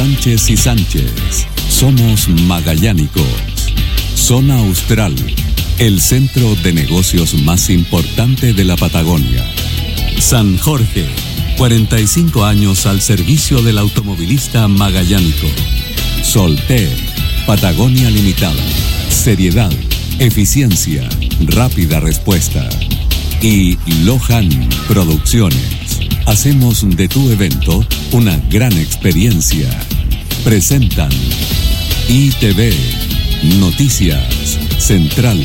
Sánchez y Sánchez. Somos magallánicos. Zona Austral, el centro de negocios más importante de la Patagonia. San Jorge, 45 años al servicio del automovilista magallánico. Soltec, Patagonia Limitada. Seriedad, eficiencia, rápida respuesta. Y Lohan Producciones. Hacemos de tu evento una gran experiencia. Presentan ITV, Noticias Central.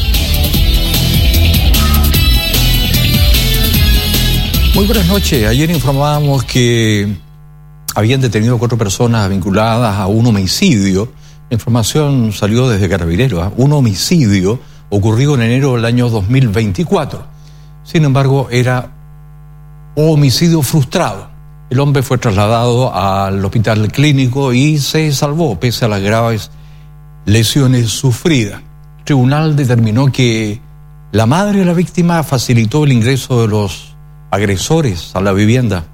Muy buenas noches. Ayer informábamos que habían detenido 4 personas vinculadas a un homicidio. La información salió desde Carabineros. Un homicidio ocurrido en enero del año 2024. Sin embargo, era homicidio frustrado. El hombre fue trasladado al hospital clínico y se salvó pese a las graves lesiones sufridas. El tribunal determinó que la madre de la víctima facilitó el ingreso de los agresores a la vivienda.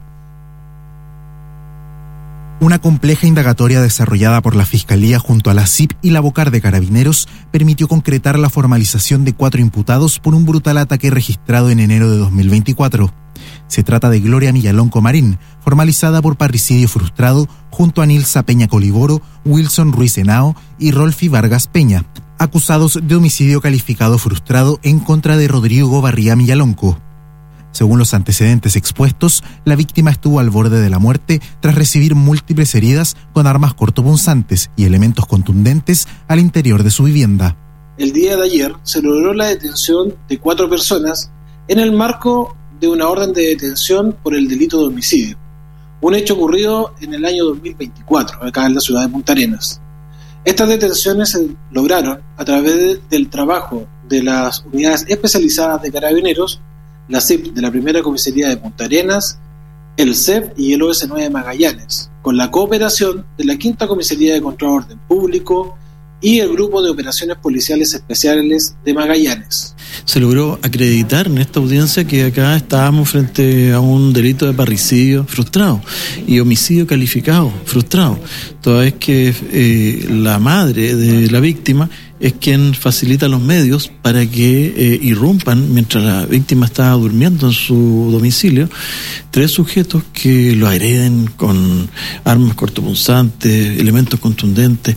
Una compleja indagatoria desarrollada por la Fiscalía junto a la CIP y la Bocar de Carabineros permitió concretar la formalización de 4 imputados por un brutal ataque registrado en enero de 2024. Se trata de Gloria Millalonco Marín, formalizada por parricidio frustrado junto a Nilsa Peña Coliboro, Wilson Ruiz Henao y Rolfi Vargas Peña, acusados de homicidio calificado frustrado en contra de Rodrigo Barría Millalonco. Según los antecedentes expuestos, la víctima estuvo al borde de la muerte tras recibir múltiples heridas con armas cortopunzantes y elementos contundentes al interior de su vivienda. El día de ayer se logró la detención de 4 personas en el marco de una orden de detención por el delito de homicidio, un hecho ocurrido en el año 2024, acá en la ciudad de Punta Arenas. Estas detenciones se lograron a través del trabajo de las unidades especializadas de Carabineros, la CIP de la Primera Comisaría de Punta Arenas, el CEP y el OS9 de Magallanes, con la cooperación de la Quinta Comisaría de Control de Orden Público y el Grupo de Operaciones Policiales Especiales de Magallanes. Se logró acreditar en esta audiencia que acá estábamos frente a un delito de parricidio frustrado y homicidio calificado frustrado, toda vez que la madre de la víctima es quien facilita los medios para que irrumpan, mientras la víctima estaba durmiendo en su domicilio, 3 sujetos que lo agreden con armas cortopunzantes, elementos contundentes.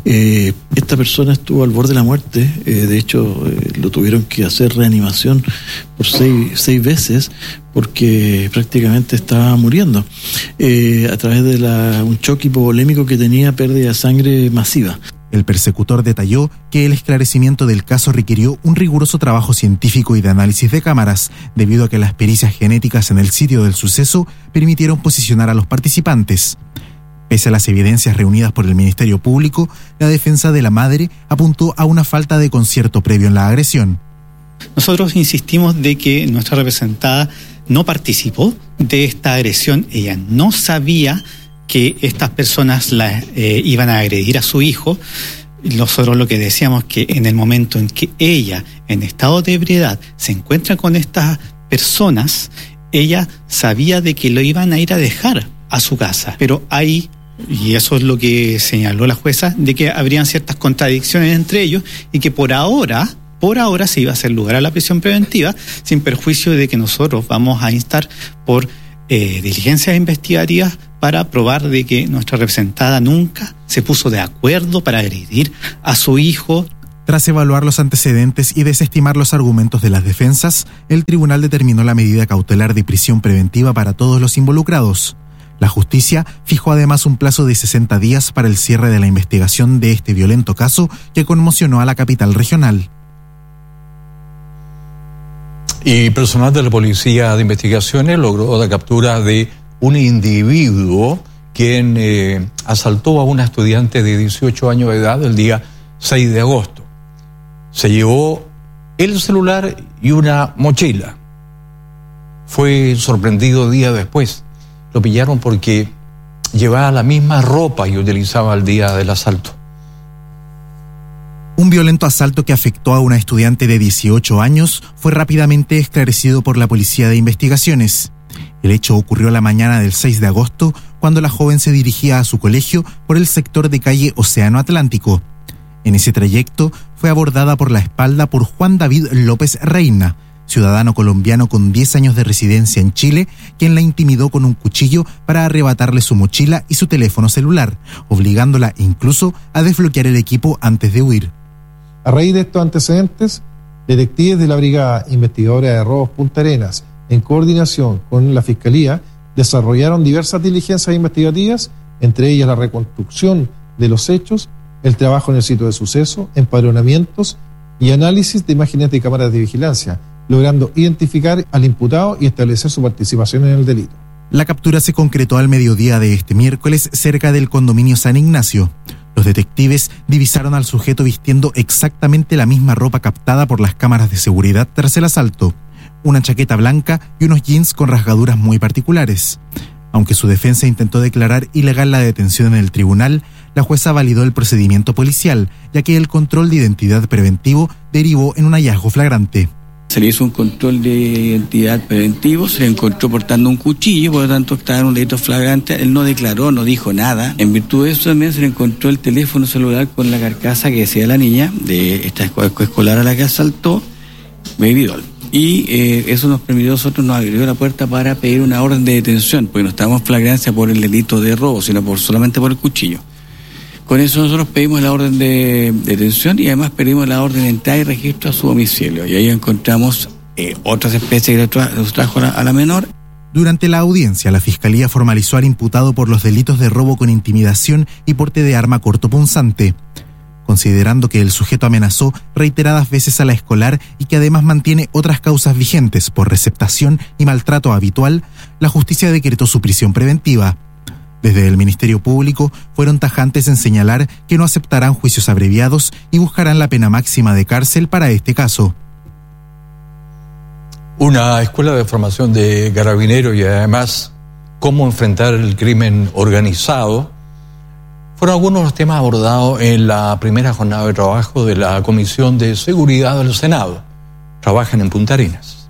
Esta persona estuvo al borde de la muerte, de hecho lo tuvieron que hacer reanimación por 6 veces porque prácticamente estaba muriendo a través de un choque hipovolémico que tenía pérdida de sangre masiva. El persecutor detalló que el esclarecimiento del caso requirió un riguroso trabajo científico y de análisis de cámaras, debido a que las pericias genéticas en el sitio del suceso permitieron posicionar a los participantes. Pese a las evidencias reunidas por el Ministerio Público, la defensa de la madre apuntó a una falta de concierto previo en la agresión. Nosotros insistimos de que nuestra representada no participó de esta agresión, ella no sabía que estas personas iban a agredir a su hijo. Nosotros lo que decíamos que en el momento en que ella, en estado de ebriedad, se encuentra con estas personas, ella sabía de que lo iban a ir a dejar a su casa. Pero hay, y eso es lo que señaló la jueza, de que habrían ciertas contradicciones entre ellos y que por ahora se iba a hacer lugar a la prisión preventiva, sin perjuicio de que nosotros vamos a instar por diligencias investigativas para probar de que nuestra representada nunca se puso de acuerdo para agredir a su hijo. Tras evaluar los antecedentes y desestimar los argumentos de las defensas, el tribunal determinó la medida cautelar de prisión preventiva para todos los involucrados. La justicia fijó además un plazo de 60 días para el cierre de la investigación de este violento caso que conmocionó a la capital regional. Y personal de la Policía de Investigaciones logró la captura de un individuo quien asaltó a una estudiante de 18 años de edad el día 6 de agosto. Se llevó el celular y una mochila. Fue sorprendido días después. Lo pillaron porque llevaba la misma ropa que utilizaba el día del asalto. Un violento asalto que afectó a una estudiante de 18 años fue rápidamente esclarecido por la Policía de Investigaciones. El hecho ocurrió la mañana del 6 de agosto, cuando la joven se dirigía a su colegio por el sector de calle Océano Atlántico. En ese trayecto fue abordada por la espalda por Juan David López Reina, ciudadano colombiano con 10 años de residencia en Chile, quien la intimidó con un cuchillo para arrebatarle su mochila y su teléfono celular, obligándola incluso a desbloquear el equipo antes de huir. A raíz de estos antecedentes, detectives de la Brigada Investigadora de Robos Punta Arenas, en coordinación con la Fiscalía, desarrollaron diversas diligencias investigativas, entre ellas la reconstrucción de los hechos, el trabajo en el sitio de suceso, empadronamientos y análisis de imágenes de cámaras de vigilancia, logrando identificar al imputado y establecer su participación en el delito. La captura se concretó al mediodía de este miércoles cerca del condominio San Ignacio. Los detectives divisaron al sujeto vistiendo exactamente la misma ropa captada por las cámaras de seguridad tras el asalto, una chaqueta blanca y unos jeans con rasgaduras muy particulares. Aunque su defensa intentó declarar ilegal la detención en el tribunal, la jueza validó el procedimiento policial, ya que el control de identidad preventivo derivó en un hallazgo flagrante. Se le hizo un control de identidad preventivo, se le encontró portando un cuchillo, por lo tanto estaba en un delito flagrante. Él no declaró, no dijo nada. En virtud de eso también se le encontró el teléfono celular con la carcasa que decía la niña, de esta escolar a la que asaltó, Baby Doll. Y eso nos permitió a nosotros, nos abrió la puerta para pedir una orden de detención, porque no estábamos en flagrancia por el delito de robo, sino solamente por el cuchillo. Con eso nosotros pedimos la orden de detención y además pedimos la orden de entrada y registro a su domicilio. Y ahí encontramos otras especies que le trajo a la menor. Durante la audiencia, la Fiscalía formalizó al imputado por los delitos de robo con intimidación y porte de arma cortopunzante. Considerando que el sujeto amenazó reiteradas veces a la escolar y que además mantiene otras causas vigentes por receptación y maltrato habitual, la justicia decretó su prisión preventiva. Desde el Ministerio Público fueron tajantes en señalar que no aceptarán juicios abreviados y buscarán la pena máxima de cárcel para este caso. Una escuela de formación de carabineros y además cómo enfrentar el crimen organizado fueron algunos de los temas abordados en la primera jornada de trabajo de la Comisión de Seguridad del Senado. Trabajan en Punta Arenas.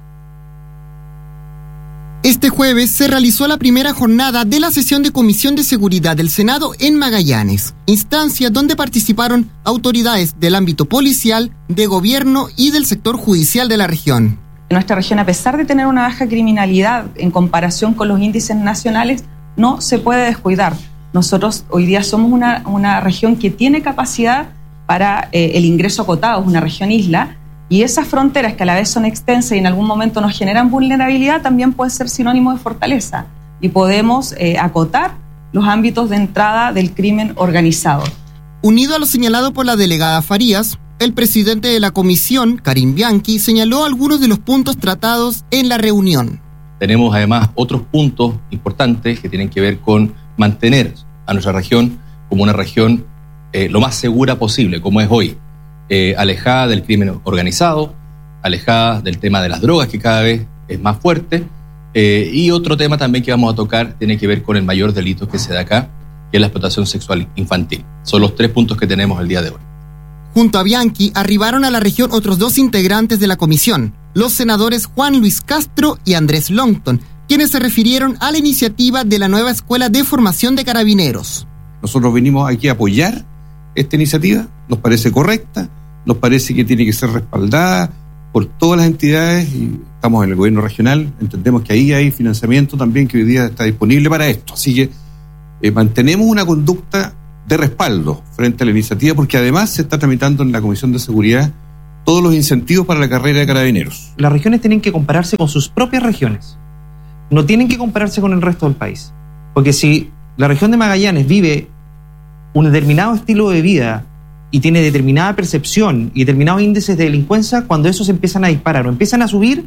Este jueves se realizó la primera jornada de la sesión de Comisión de Seguridad del Senado en Magallanes, instancia donde participaron autoridades del ámbito policial, de gobierno y del sector judicial de la región. En nuestra región, a pesar de tener una baja criminalidad en comparación con los índices nacionales, no se puede descuidar. Nosotros hoy día somos una región que tiene capacidad para el ingreso acotado, es una región isla, y esas fronteras que a la vez son extensas y en algún momento nos generan vulnerabilidad también puede ser sinónimo de fortaleza y podemos acotar los ámbitos de entrada del crimen organizado. Unido a lo señalado por la delegada Farías, el presidente de la comisión, Karim Bianchi, señaló algunos de los puntos tratados en la reunión. Tenemos además otros puntos importantes que tienen que ver con mantener a nuestra región como una región lo más segura posible, como es hoy, alejada del crimen organizado, alejada del tema de las drogas, que cada vez es más fuerte, y otro tema también que vamos a tocar tiene que ver con el mayor delito que se da acá, que es la explotación sexual infantil. Son los 3 puntos que tenemos el día de hoy. Junto a Bianchi arribaron a la región otros 2 integrantes de la comisión, los senadores Juan Luis Castro y Andrés Longton, quienes se refirieron a la iniciativa de la nueva Escuela de Formación de Carabineros. Nosotros venimos aquí a apoyar esta iniciativa, nos parece correcta, nos parece que tiene que ser respaldada por todas las entidades y estamos en el gobierno regional, entendemos que ahí hay financiamiento también que hoy día está disponible para esto, así que mantenemos una conducta de respaldo frente a la iniciativa porque además se está tramitando en la Comisión de Seguridad todos los incentivos para la carrera de carabineros. Las regiones tienen que compararse con sus propias regiones. No tienen que compararse con el resto del país. Porque si la región de Magallanes vive un determinado estilo de vida y tiene determinada percepción y determinados índices de delincuencia, cuando esos empiezan a disparar o empiezan a subir,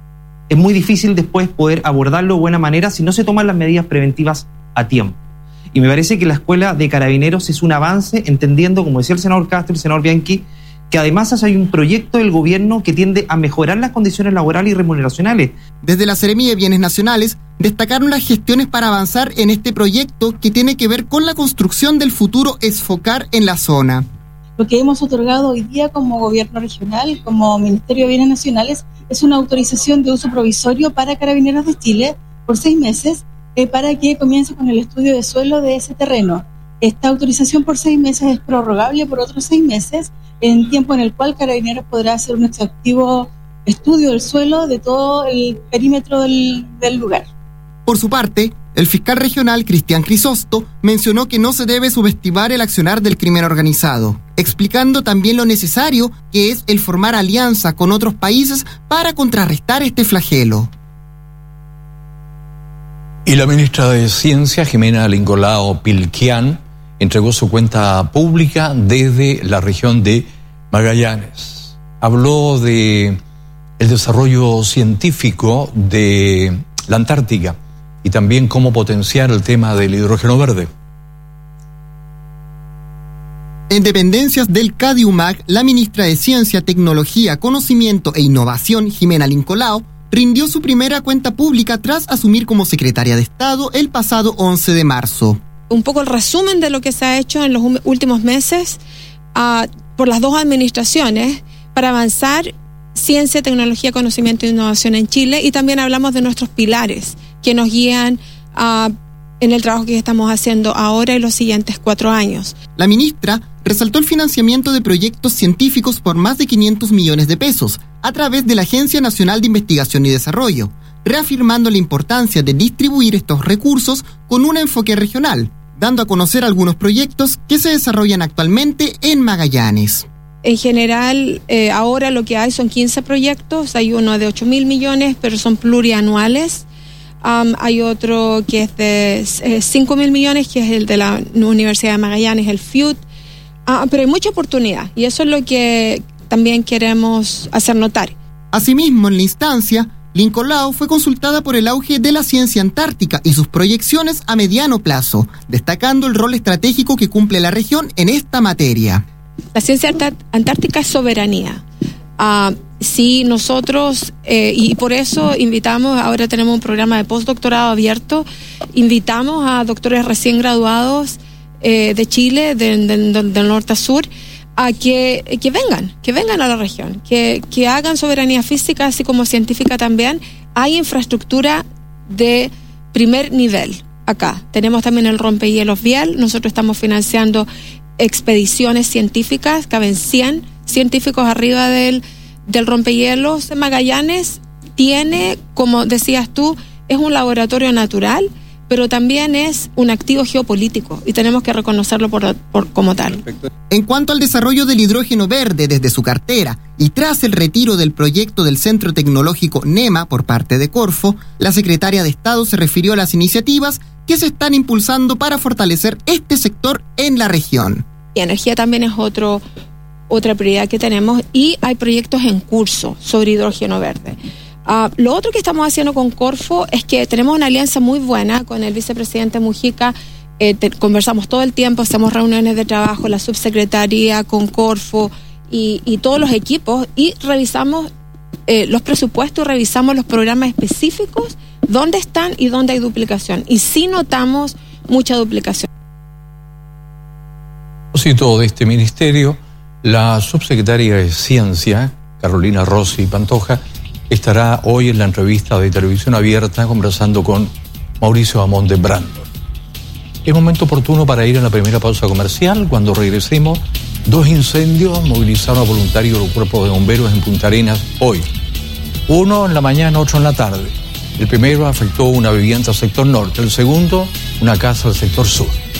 es muy difícil después poder abordarlo de buena manera si no se toman las medidas preventivas a tiempo. Y me parece que la Escuela de Carabineros es un avance, entendiendo, como decía el senador Castro y el senador Bianchi, que además hay un proyecto del gobierno que tiende a mejorar las condiciones laborales y remuneracionales. Desde la Seremía de Bienes Nacionales destacaron las gestiones para avanzar en este proyecto que tiene que ver con la construcción del futuro ESFOCAR en la zona. Lo que hemos otorgado hoy día como gobierno regional, como Ministerio de Bienes Nacionales, es una autorización de uso provisorio para Carabineros de Chile por 6 meses para que comience con el estudio de suelo de ese terreno. Esta autorización por 6 meses es prorrogable por otros 6 meses, en tiempo en el cual Carabineros podrá hacer un exhaustivo estudio del suelo de todo el perímetro del lugar. Por su parte, el fiscal regional Cristian Crisosto mencionó que no se debe subestimar el accionar del crimen organizado, explicando también lo necesario que es el formar alianza con otros países para contrarrestar este flagelo. Y la ministra de Ciencia, Jimena Lincolao Pilquián, entregó su cuenta pública desde la región de Magallanes. Habló de el desarrollo científico de la Antártica y también cómo potenciar el tema del hidrógeno verde. En dependencias del CADIUMAC, la ministra de Ciencia, Tecnología, Conocimiento e Innovación, Jimena Lincolao, rindió su primera cuenta pública tras asumir como secretaria de Estado el pasado 11 de marzo. Un poco el resumen de lo que se ha hecho en los últimos meses por las dos administraciones para avanzar ciencia, tecnología, conocimiento e innovación en Chile, y también hablamos de nuestros pilares que nos guían en el trabajo que estamos haciendo ahora y los siguientes 4 años. La ministra resaltó el financiamiento de proyectos científicos por más de 500 millones de pesos a través de la Agencia Nacional de Investigación y Desarrollo, reafirmando la importancia de distribuir estos recursos con un enfoque regional, dando a conocer algunos proyectos que se desarrollan actualmente en Magallanes. En general, ahora lo que hay son 15 proyectos, hay uno de 8.000 millones, pero son plurianuales. Hay otro que es de 5.000 millones, que es el de la Universidad de Magallanes, el FIUT. Pero hay mucha oportunidad y eso es lo que también queremos hacer notar. Asimismo, en la instancia, Lincolao fue consultada por el auge de la ciencia antártica y sus proyecciones a mediano plazo, destacando el rol estratégico que cumple la región en esta materia. La ciencia antártica es soberanía. Sí, nosotros, y por eso invitamos, ahora tenemos un programa de postdoctorado abierto, invitamos a doctores recién graduados de Chile, del norte a sur, a que vengan a la región, que hagan soberanía física, así como científica también. Hay infraestructura de primer nivel acá. Tenemos también el rompehielos vial, nosotros estamos financiando expediciones científicas, caben 100 científicos arriba del rompehielos. Magallanes tiene, como decías tú, es un laboratorio natural, pero también es un activo geopolítico y tenemos que reconocerlo como tal. En cuanto al desarrollo del hidrógeno verde desde su cartera y tras el retiro del proyecto del Centro Tecnológico NEMA por parte de Corfo, la secretaria de Estado se refirió a las iniciativas que se están impulsando para fortalecer este sector en la región. Y energía también es otra prioridad que tenemos y hay proyectos en curso sobre hidrógeno verde. Lo otro que estamos haciendo con Corfo es que tenemos una alianza muy buena con el vicepresidente Mujica. Conversamos todo el tiempo, hacemos reuniones de trabajo, la subsecretaría con Corfo y todos los equipos, y revisamos los presupuestos, revisamos los programas específicos, dónde están y dónde hay duplicación. Y sí notamos mucha duplicación. A propósito de este ministerio, la subsecretaria de Ciencia, Carolina Rossi Pantoja, estará hoy en la entrevista de Televisión Abierta conversando con Mauricio Amonte Brandon. Es momento oportuno para ir a la primera pausa comercial. Cuando regresemos, 2 incendios movilizaron a voluntarios del Cuerpo de Bomberos en Punta Arenas hoy. Uno en la mañana, otro en la tarde. El primero afectó una vivienda al sector norte, el segundo, una casa al sector sur.